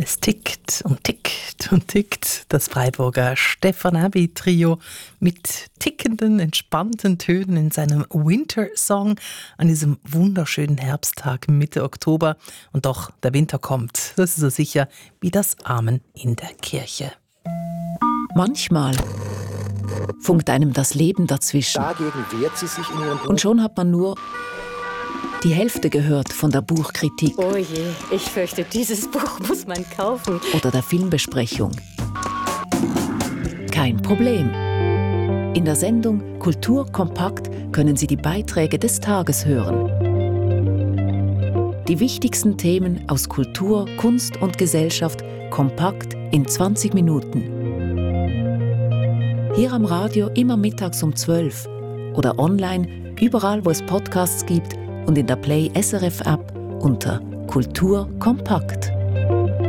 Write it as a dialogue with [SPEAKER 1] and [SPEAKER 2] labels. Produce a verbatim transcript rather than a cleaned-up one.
[SPEAKER 1] Es tickt und tickt und tickt. Das Freiburger Stefan Abbey Trio mit tickenden, entspannten Tönen in seinem Winter Song an diesem wunderschönen Herbsttag Mitte Oktober. Und doch, der Winter kommt. Das ist so sicher wie das Amen in der Kirche.
[SPEAKER 2] Manchmal funkt einem das Leben dazwischen.
[SPEAKER 3] Dagegen wehrt sie sich in ihrem Buch.
[SPEAKER 2] Und schon hat man nur die Hälfte gehört von der Buchkritik.
[SPEAKER 4] Oh je, ich fürchte, dieses Buch muss man kaufen.
[SPEAKER 2] Oder der Filmbesprechung. Kein Problem. In der Sendung Kultur kompakt können Sie die Beiträge des Tages hören. Die wichtigsten Themen aus Kultur, Kunst und Gesellschaft kompakt in zwanzig Minuten. Hier am Radio immer mittags um zwölf oder online, überall wo es Podcasts gibt und in der Play S R F App unter Kultur kompakt.